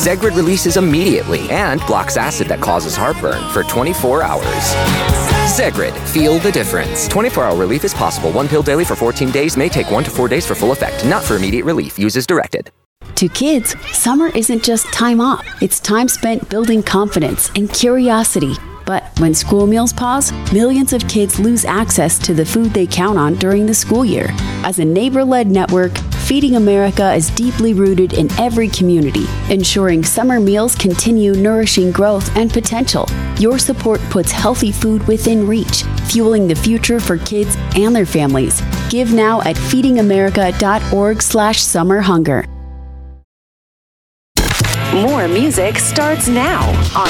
Zegrid releases immediately and blocks acid that causes heartburn for 24 hours. Zegrid, feel the difference. 24-hour relief is possible. One pill daily for 14 days may take 1 to 4 days for full effect. Not for immediate relief. Use as directed. To kids, summer isn't just time off. It's time spent building confidence and curiosity. But when school meals pause, millions of kids lose access to the food they count on during the school year. As a neighbor-led network, Feeding America is deeply rooted in every community, ensuring summer meals continue nourishing growth and potential. Your support puts healthy food within reach, fueling the future for kids and their families. Give now at feedingamerica.org/summerhunger. More music starts now on